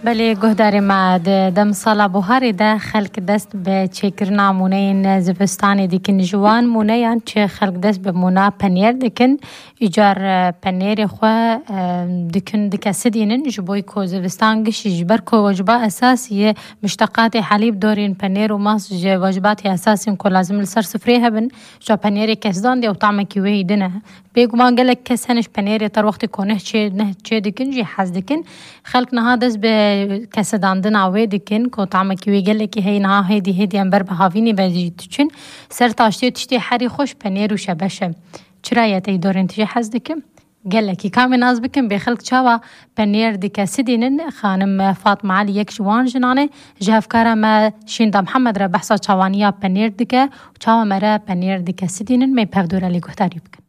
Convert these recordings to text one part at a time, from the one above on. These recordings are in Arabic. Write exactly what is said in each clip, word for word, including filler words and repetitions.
بله گهداری ما دم سال بهاری ده خلق دست به چکرنا مونه زفستانی دیکن جوان مونه یان چه خلق دست به مونا پنیر دیکن ایجار پنیر خو دیکن دکسدینن جبوی کو زفستان گش جبر کو وجبه اساسیه مشتقات حلیب دورین پنیر و ماس ج وجبات اساسی کو لازم لسر سفره هبن جو پنیر کسدان دی او طعم کی وی دنه بيقو ما قالك كسنش بنيري تر وقت كونه شي نه شي دكن جي حز دكن خلقنا هادس بكسدان دنا ويدكن كو طعم كي قالك هي نها هيدي هيدي انبر بهافيني بجي تشن سر تاشتي تشتي حري خوش بنير وشبشه چرايتي دورن تجي حز دكن قالك كامل ناس بكن بخلق شوا بنير دكسدين خانم فاطمه علي يك جوان جنانه جهف كارا ما شيندا محمد را بحثا چوانيا بنير دكه چوا مرا بنير دكسدين مي پودورا لي گفتاري بكن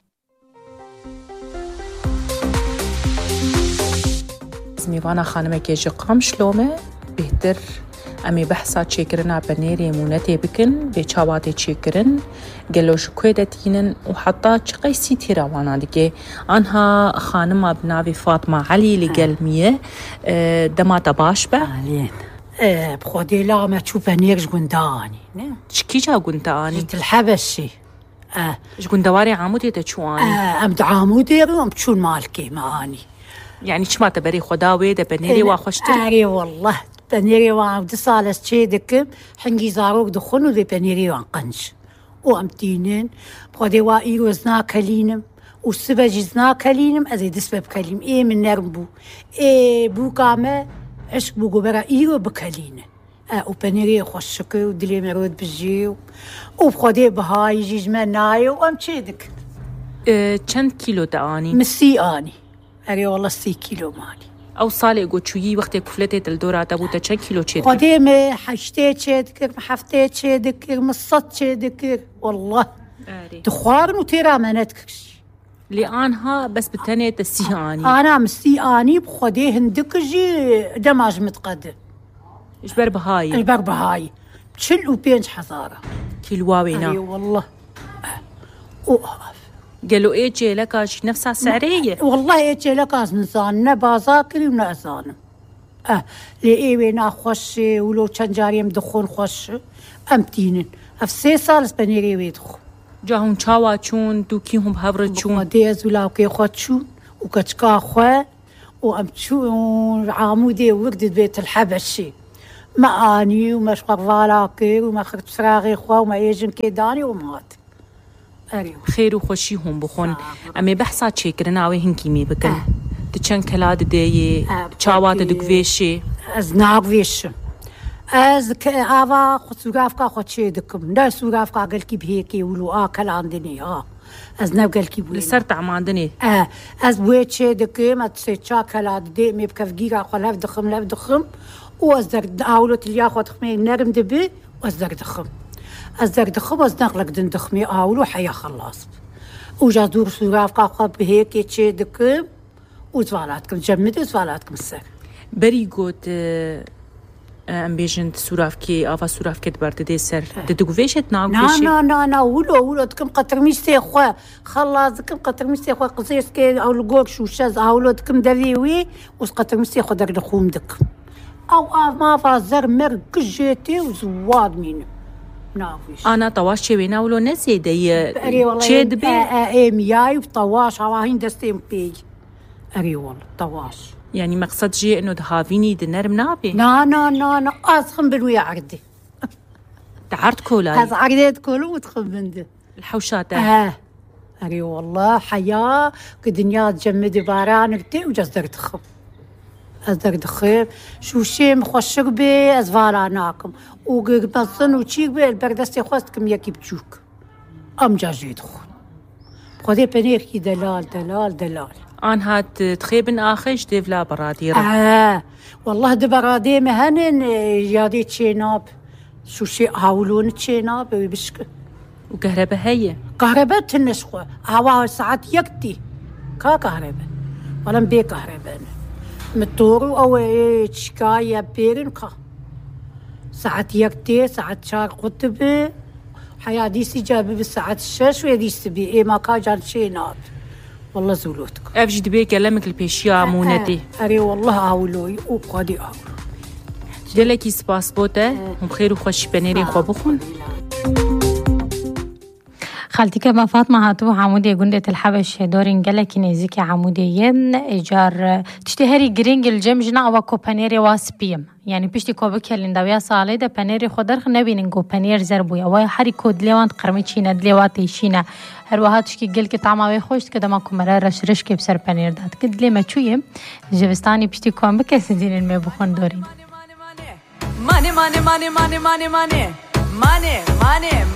میوانه خانمه که جقام شلومه بهتر امی بحثا چیکرنا بنیری مونتی بکن به چاواتی چیکرن گلوش کویدتینن و حتی چقی سیتی روانا دیگه آنها خانم بناوی فاطمه علی لگلمیه دمات باش به علین بخودی لا ما چو بنیر جگندانی چکی جا گندانی؟ جت الحبشی جگندواری عمودی تچوانی ام دعامودی رو ام چون مالکی معانی يعني شما تبري خداوي ده بنيري واخشتر أري والله بنيري وعود صالس شيء دكم حنجي زاروك دخنو ذي بنيري وعنقنش وأمتينين بخدي واي وزنا كلينم والسبج زنا كلينم أزي دسبب كليم إيه من نربو إيه بو كامة عشق بو جبرا إيرو بكلينه آه وبنيري خوشك ودلي مرود بجيو وبخدي بهاي جيجما نايو وأم شيء دك أه كم كيلو دعاني مسي آني أري والله سي كيلو مالي أو صالي قوتشوي وقت كفلتي تلدورة تبوتا كم كيلو تشيدك قديمة حشتي تشيدكر محفتي تشيدكر مصط تشيدكر والله تخوارن وتيرا منتكش لآنها بس بتانية تسياني أنا مسياني بخدي هندك جي دماج متقدم إجبر بهاي البر بهاي بشل وبينج حزارة كيلواوينا أري والله أوه قالوا إيه جيلكاش نفسها سعرية والله إيه جيلكاش نزان بازاكري ونأزانم أه لإيه وينا خوش ولو كان جاريم دخون خوش أمتينن أفسي سالس بنيري ويدخو جاهم چاوا چون دوكيهم بهبر چون بقديز ولاوكي خوتشون وكتشكا خواه وأمتشون عامودي وقدت بيت الحبشي ما آني وما شقق فالاكي وما خرج سراغي خواه وما يجن كيداني ومات خير وخوشي هم بخون أمي بحثا تشيكرنا وي هنكي مي بكن أه. تشان كلاد دي چاوات دكويشي از ناقويش از آوا خود سوغافكا خود شي دكم دا سوغافكا قلكي بهيكي ولو آكل عندني آه از نو قلكي بوين لسرت عماندني آه از بويت شي دكم اتسي چا كلاد دي مي بكفجيرا خو لف دخم لف دخم واز در داولو تليا خو تخمي نرم دبي واز در دخم أزدر دخم أزنقلك دن دخمي أولو حيا خلاص وجادور سوراف قاقب بهيك يتشي دكم وزوالاتكم جمد وزوالاتكم السر بري قوت أم بيجنت سوراف كي أفا سوراف كي دبرت دي سر ددوك فيشت ناقو فيشي نا نا نا أولو أولو دكم قطر ميستي خوا خلاص دكم قطر ميستي خوا قصيص كي أولو قوك شوشاز أولو دكم دفيوي وس قطر ميستي خوا در دخوم دكم أو آف ما فازر مر كجيتي وزواد مينو أنا طواش شوينا ولو نسي دي أري والله شيد بي أي مياي وطواش عواهين دستين بي أري والله طواش يعني مقصد جي إنه دهافيني دنرم نابي نا نا نا نا أزخم بالويا عردي تعرض كولا أز عردي كولو وتخم بنده الحوشات آه أري والله حياة كدنيا تجمد باران كتير وجزدر تخم أزدر دخيم شو شيء مخشق بي أزفالاناكم وقبصن وشيك بي البردستي خواستكم يكي بجوك أم جاجي دخون بخدي بنيركي دلال دلال دلال آن هات تخيبن آخيش ديفلا براديرة آه والله دي برادي مهنن يادي تشيناب شو شيء هاولون تشيناب ويبشك وكهرباء هي كهرباء تنشخوا هوا ساعات يكتي كا كهرباء ولم بي كهرباء متورو أو تشكاية بيرنكا ساعات يكتي ساعات شار قطبي حيا ديسي جابي بالساعات الشاش ويديسي بي إيه ما كاجان شي ناب والله زولوتك أفجد بي كلامك البيشيا مونتي أري والله أولوي وقادي أولو دلکی سپاس بوده هم خیر و خوش پنیری خواب بخون خالتي كما فاطمة هاتو عمودية جندة الحبش دورين جلك نزيك عموديين إيجار تشتهري جرينج الجمجنا أو كو بانيري واسبيم يعني بيشتي كو بكيلين داويا صالي دا بانيري خدرخ نبين نجو بانير زربويا ويا حري كود ليوان قرميتشينا دليواتي شينا هروهاتش كي جلك طعمه ويخوش كده ما كو مرة رش رش كي بسر بانير دات كد لي ما شوية جبستاني بيشتي كو بكيس دين المبخون دورين ماني ماني ماني ماني ماني ماني ماني ماني